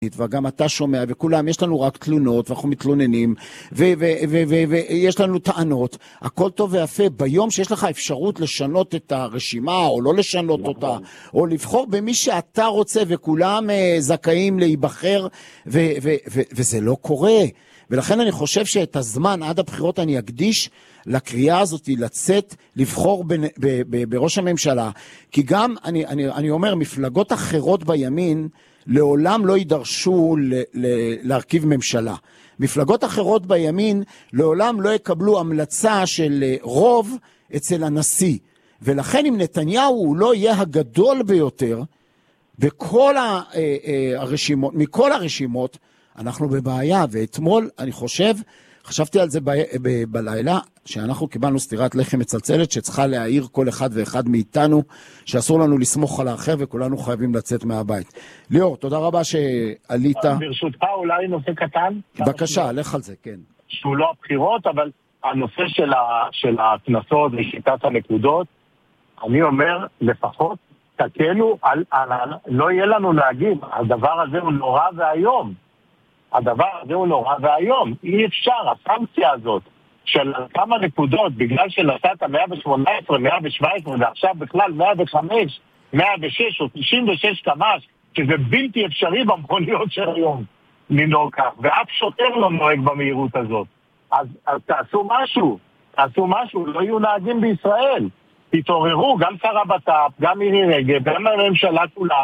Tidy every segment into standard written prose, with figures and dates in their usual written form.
וגם אתה שומע, וכולם, יש לנו רק תלונות, ואנחנו מתלוננים, ויש לנו טענות, הכל טוב ויפה. ביום שיש לך אפשרות לשנות את הרשימה, או לא לשנות אותה, או לבחור במי שאתה רוצה, וכולם זכאים להיבחר, וזה לא קורה. ולכן אני חושב שאת הזמן עד הבחירות אני אקדיש לקריאה הזאת לצאת, לבחור בראש הממשלה, כי גם, אני אומר, מפלגות אחרות בימין, לעולם לא יידרשו להרכיב ממשלה. מפלגות אחרות בימין לעולם לא יקבלו המלצה של רוב אצל הנשיא. ולכן אם נתניהו הוא לא יהיה הגדול ביותר בכל הרשימות, מכל הרשימות, אנחנו בבעיה. ואתמול אני חשבתי על זה בלילה, שאנחנו קיבלנו סטירת לחם מצלצלת שצריכה להעיר כל אחד ואחד מאיתנו, שאסור לנו לסמוך על האחר וכולנו חייבים לצאת מהבית. ליאור, תודה רבה שעלית. ברשותך אולי נושא קטן? בבקשה, לך על זה, כן. שהוא לא הבחירות, אבל הנושא של הכנסות ושיטת הנקודות, אני אומר, לפחות תקנו, לא יהיה לנו להגיד, הדבר הזה הוא נורא והיום. הדבר הזה הוא נורא והיום. אי אפשר, הסנקציה הזאת של כמה נקודות, בגלל שנסעת 118, 117, ועכשיו בכלל 105, 106 או 96 קמ"ש, שזה בלתי אפשרי במכוניות של היום לנהוג כך, ואף שוטר לא נוהג במהירות הזאת. אז תעשו משהו, לא יהיו נהגים בישראל. תתעוררו, גם שר הבט"פ, גם מירי רגב, גם הממשלה כולה,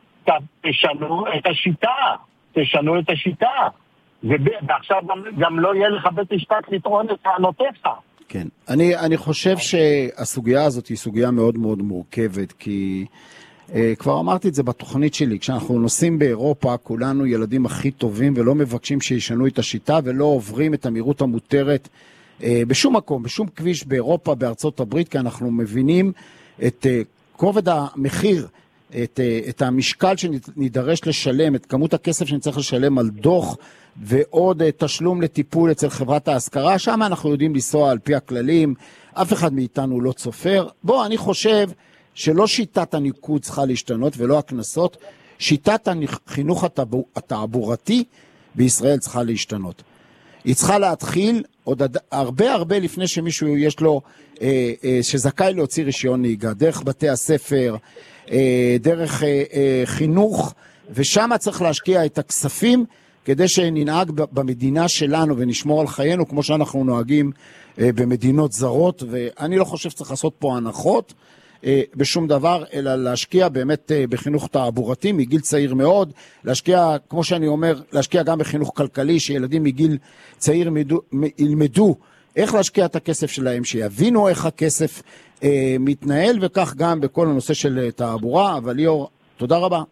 תשנו את השיטה. ועכשיו גם לא יהיה לך בית משפט לטעון את טענותיך. כן, אני חושב שהסוגיה הזאת היא סוגיה מאוד מאוד מורכבת, כי כבר אמרתי את זה בתוכנית שלי, כשאנחנו נוסעים באירופה, כולנו ילדים הכי טובים ולא מבקשים שישנו את השיטה ולא עוברים את המהירות המותרת בשום מקום, בשום כביש באירופה, בארצות הברית, כי אנחנו מבינים את כובד המחיר, את המשקל שנידרש לשלם, את כמות הכסף שנצטרך לשלם על דוח ועוד תשלום לטיפול אצל חברת ההשכרה. שם אנחנו יודעים לנסוע על פי הכללים, אף אחד מאיתנו לא צופר. אני חושב שלא שיטת הניקוד צריכה להשתנות ולא הכנסות, שיטת החינוך התעבורתי בישראל צריכה להשתנות. היא צריכה להתחיל עוד הרבה לפני שמישהו יש לו, שזכאי להוציא רישיון נהיגה, דרך בתי הספר, דרך חינוך, ושם צריך להשקיע את הכספים כדי שננהג במדינה שלנו ונשמור על חיינו כמו שאנחנו נוהגים במדינות זרות. ואני לא חושב שצריך לעשות פה הנחות בשום דבר, אלא להשקיע באמת בחינוך תעבורתי מגיל צעיר מאוד, להשקיע, כמו שאני אומר, להשקיע גם בחינוך כלכלי, שילדים מגיל צעיר ילמדו איך להשקיע את הכסף שלהם, שיבינו איך הכסף מתנהל, וכך גם בכל הנושא של תעבורה. אבל ליאור, תודה רבה.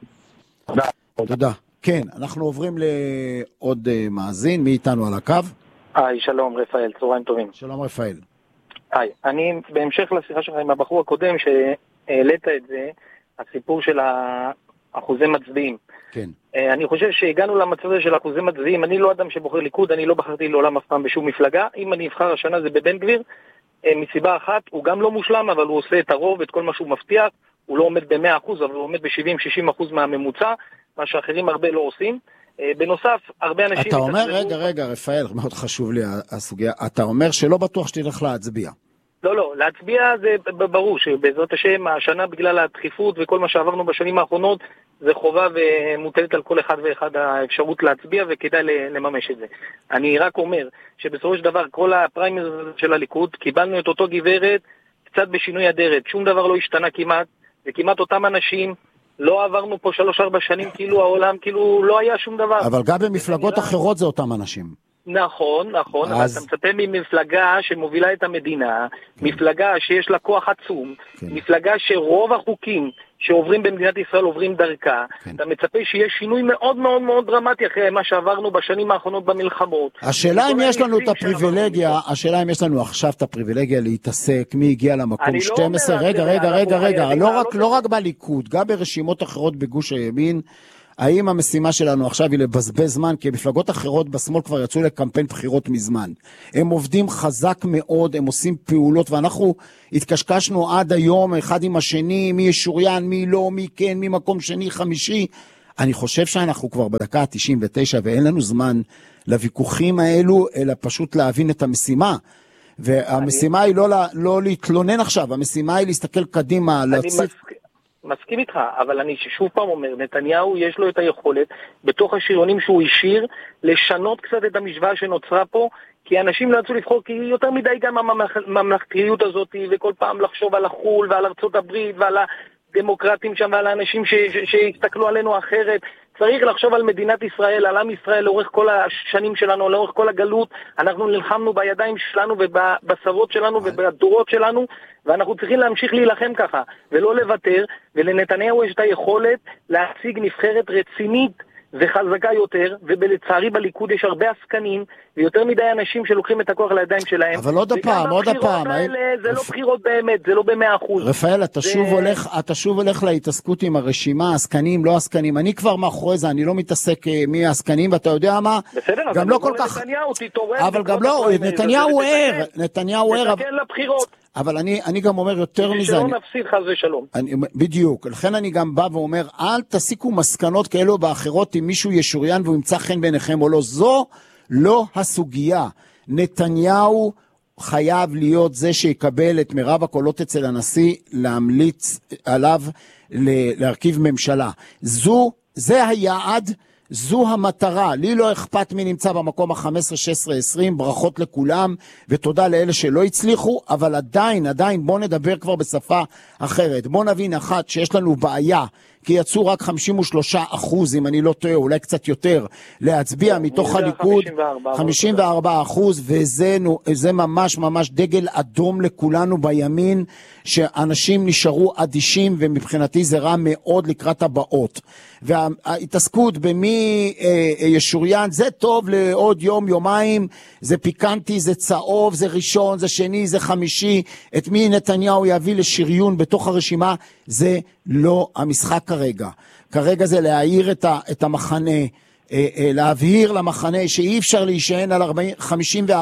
תודה. כן, אנחנו עוברים לעוד מאזין. מי איתנו על הקו? שלום רפאל, צהריים טובים. שלום רפאל. אני בהמשך לשיחה שלך עם הבחור הקודם שהעלית את זה, הסיפור של אחוזי מצביעים. כן. אני חושב שהגענו למצב הזה של אחוזי מצביעים. אני לא אדם שבוחר ליכוד, אני לא בחרתי לעולם אף פעם בשום מפלגה. אם אני אבחר השנה זה בבן גביר, מסיבה אחת, הוא גם לא מושלם, אבל הוא עושה את הרוב, את כל מה שהוא מבטיח. הוא לא עומד ב-100%, אבל הוא עומד ב-70-60% מהממוצע, מה שאחרים הרבה לא עושים. בנוסף, הרבה אנשים... אתה אומר, רגע, רפאל, מאוד חשוב לי הסוגיה, אתה אומר שלא בטוח שתלך להצביע. לא, להצביע זה ברור שבעזרת השם, השנה בגלל הדחיפות וכל מה שעברנו בשנים האחרונות, זה חובה ומוטלת על כל אחד ואחד האפשרות להצביע, וכדאי לממש את זה. אני רק אומר שבסופו של דבר, כל הפריימריז של הליכוד, קיבלנו את אותו גברת, קצת בשינוי אדרת, שום דבר לא השתנה כמעט, וכמעט אותם אנשים, לא עברנו פה 3-4 שנים, כאילו העולם, כאילו לא היה שום דבר. אבל גם במפלגות אחרות זה אותם אנשים. נכון, אבל אתה מצפה ממפלגה שמובילה את המדינה, מפלגה שיש לה כוח עצום, מפלגה שרוב החוקים שעוברים במדינת ישראל עוברים דרכה, אתה מצפה שיש שינוי מאוד מאוד מאוד דרמטי אחרי מה שעברנו בשנים האחרונות במלחמות. השאלה אם יש לנו את הפריבילגיה, השאלה אם יש לנו עכשיו את הפריבילגיה להתעסק, מי הגיע למקום 12, רגע, לא רק בליכוד, גם ברשימות אחרות בגוש הימין, האם המשימה שלנו עכשיו היא לבזבז זמן, כי מפלגות אחרות בשמאל כבר יצאו לקמפיין בחירות מזמן. הם עובדים חזק מאוד, הם עושים פעולות, ואנחנו התקשקשנו עד היום אחד עם השני, מי ישוריין, מי לא, מי כן, מי מקום שני, חמישי. אני חושב שאנחנו כבר בדקה ה-99 ואין לנו זמן לוויכוחים האלו, אלא פשוט להבין את המשימה. והמשימה היא לא להתלונן עכשיו, המשימה היא להסתכל קדימה, מסכים איתך, אבל אני שוב פעם אומר, נתניהו יש לו את היכולת, בתוך השריונים שהוא השאיר, לשנות קצת את המשוואה שנוצרה פה, כי אנשים לא יצאו לבחור, כי יותר מדי גם הממלכתיות הזאת, וכל פעם לחשוב על החול ועל ארצות הברית ועל הדמוקרטים שם ועל האנשים שהסתכלו עלינו אחרת. צריך לחשוב על מדינת ישראל, על עם ישראל לאורך כל השנים שלנו, לאורך כל הגלות. אנחנו נלחמנו בידיים שלנו ובסבות שלנו ובדורות שלנו, ואנחנו צריכים להמשיך להילחם ככה, ולא לוותר, ולנתניהו יש את היכולת להציג נבחרת רצינית וחזקה יותר, ובלצערי בליכוד יש הרבה עסקנים, ויותר מדי אנשים שלוקחים את הכוח לידיים שלהם. אבל עוד הפעם. זה לא בחירות באמת, זה לא ב100%. רפאל, אתה שוב הולך להתעסקות עם הרשימה, עסקנים, לא עסקנים. אני כבר מאחורי זה, אני לא מתעסק מי העסקנים, ואתה יודע מה? בסדר, גם לא כל כך... אבל גם לא, נתניהו ער. תתקן לבחירות. אבל אני גם אומר יותר מזה. שלא נפסיד חס ושלום. בדיוק. לכן אני גם בא ואומר, אל תסיקו מסקנות כאלו באחרות אם מישהו ישוריין והוא ימצא חן ביניכם או לא. זו לא הסוגיה. נתניהו חייב להיות זה שיקבל את מרב הקולות אצל הנשיא, להמליץ עליו להרכיב ממשלה. זה היעד, זו המטרה. לי לא אכפת מי נמצא במקום ה-15, 16, 20, ברכות לכולם, ותודה לאלה שלא הצליחו, אבל עדיין, בוא נדבר כבר בשפה אחרת. בוא נבין אחת שיש לנו בעיה, כי יצאו רק 53%, אם אני לא טועה, אולי קצת יותר, להצביע מתוך הליכוד, 54%, וזה ממש ממש דגל אדום לכולנו בימין, שאנשים נשארו אדישים, ומבחינתי זה רע מאוד לקראת הבאות. וההתעסקות במי ישוריין, זה טוב לעוד יום, יומיים, זה פיקנטי, זה צהוב, זה ראשון, זה שני, זה חמישי, את מי נתניהו יביא לשריון בתוך הרשימה, זה לא המשחק כרגע. כרגע זה להעיר את המחנה, להבהיר למחנה שאי אפשר להישען על 54%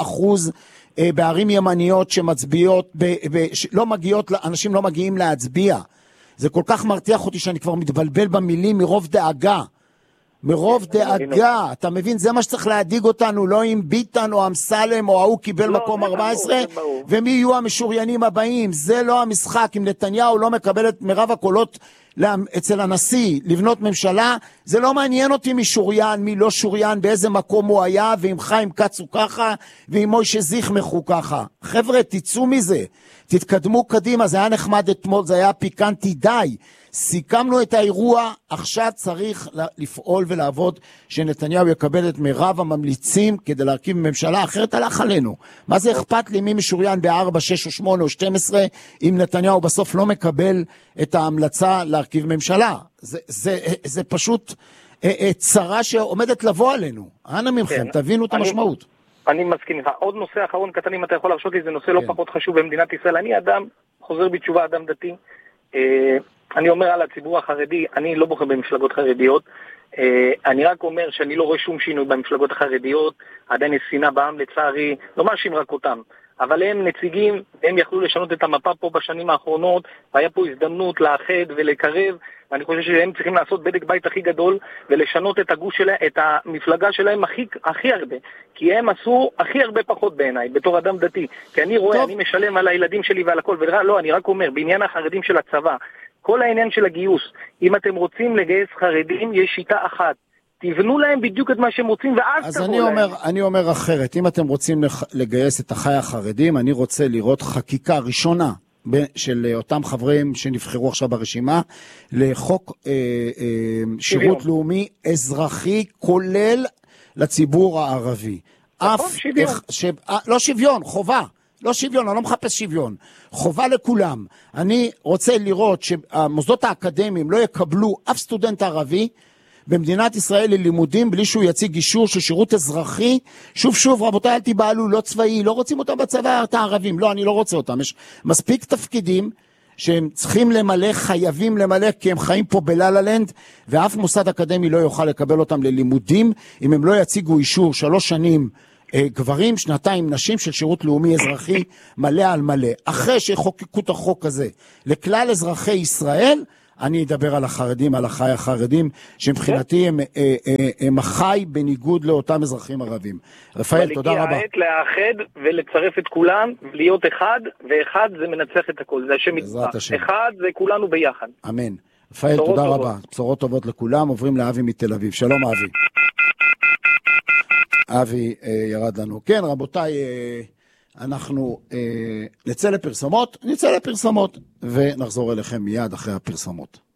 בערים ימניות שמצביעות, לא מגיעות, אנשים לא מגיעים להצביע. זה כל כך מרתיח אותי שאני כבר מתבלבל במילים מרוב דאגה. מרוב דאגה, אתה מבין? זה מה שצריך להדיג אותנו, לא אם ביטן או אמסלם או ההוא קיבל מקום 14, ומי יהיו המשוריינים הבאים. זה לא המשחק. אם נתניהו לא מקבל את מרב הקולות אצל הנשיא לבנות ממשלה, זה לא מעניין אותי מי שוריין, מי לא שוריין, באיזה מקום הוא היה, ואם חיים קץ הוא ככה, ואם מוישה זיכמך הוא ככה. חבר'ה, תצאו מזה, תתקדמו קדימה. זה היה נחמד אתמול, זה היה פיקנטי די. סיכמנו את האירוע, עכשיו צריך לפעול ולעבוד שנתניהו יקבל את מרב הממליצים כדי להרכיב ממשלה, אחרת הלך עלינו. מה זה אכפת לי מי משוריין ב4, 6 או 8 או 12 אם נתניהו בסוף לא מקבל את ההמלצה להרכיב ממשלה? זה פשוט צרה שעומדת לבוא עלינו. אנא מכם, תבינו את המשמעות. אני מסכים לך. עוד נושא אחרון קטן, אם אתה יכול להרשות לי, זה נושא לא פחות חשוב במדינת ישראל. אני אדם, חוזר בתשובה, אדם דתי. אני אומר על הציבור החרדי, אני לא בוחר במפלגות חרדיות, אני רק אומר שאני לא רואה שום שינוי במפלגות החרדיות, עדיין יש שנאה בעם לצערי, לא מאשים רק אותם, אבל הם נציגים, הם יכלו לשנות את המפה פה בשנים האחרונות, והיה פה הזדמנות לאחד ולקרב, ואני חושב שהם צריכים לעשות בדק בית הכי גדול, ולשנות את הגוש שלהם, את המפלגה שלהם הכי הרבה, כי הם עשו הכי הרבה פחות בעיניי, בתור אדם דתי, כי אני רואה, אני משלם על הילדים שלי ועל הכל, ולא, אני רק אומר, בעניין החרדים של הצבא, כל העניין של הגיוס, אם אתם רוצים לגייס חרדים, יש שיטה אחת. תבנו להם בדיוק את מה שהם רוצים, ואז תבואו להם. אז אני אומר אחרת, אם אתם רוצים לגייס את החי החרדים, אני רוצה לראות חקיקה ראשונה של אותם חברים שנבחרו עכשיו ברשימה, לחוק שירות לאומי אזרחי, כולל לציבור הערבי. לא שוויון, חובה. לא שוויון, אני לא מחפש שוויון. חובה לכולם. אני רוצה לראות שהמוסדות האקדמיים לא יקבלו אף סטודנט ערבי במדינת ישראל ללימודים בלי שהוא יציג אישור של שירות אזרחי. שוב, רבותיי, אל תיבהלו, לא צבאי, לא רוצים אותם בצבא, את הערבים. לא, אני לא רוצה אותם. יש מספיק תפקידים שהם צריכים למלא, חייבים למלא, כי הם חיים פה בללה-לנד, ואף מוסד אקדמי לא יוכל לקבל אותם ללימודים, אם הם לא יציגו אישור 3 שנים גברים, 2 נשים של שירות לאומי אזרחי מלא על מלא. אחרי שחוקקו את החוק הזה לכלל אזרחי ישראל, אני אדבר על החרדים, על החי החרדים, שמבחינתי הם החי בניגוד לאותם אזרחים ערבים. רפאל, תודה רבה. אבל הגיע העת לאחד ולצרף את כולם, להיות אחד, ואחד זה מנצח את הכל, זה השם יתברך. אחד זה כולנו ביחד. אמן. רפאל, תודה רבה. בשורות טובות לכולם. עוברים לאבי מתל אביב. שלום אבי. אבי ירד לנו. כן, רבותיי, אנחנו נצא לפרסומות ונחזור אליכם מיד אחרי הפרסומות.